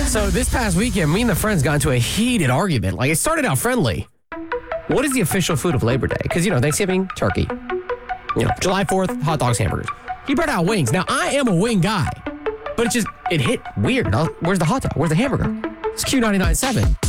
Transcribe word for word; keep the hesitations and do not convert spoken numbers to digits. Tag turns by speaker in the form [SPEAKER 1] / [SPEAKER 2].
[SPEAKER 1] So this past weekend, me and the friends got into a heated argument. Like, it started out friendly. What is the official food of Labor Day? Because, you know, Thanksgiving, turkey. You know, July fourth, hot dogs, hamburgers. He brought out wings. Now, I am a wing guy, but it just, it hit weird. Where's the hot dog? Where's the hamburger? It's Q ninety-nine point seven.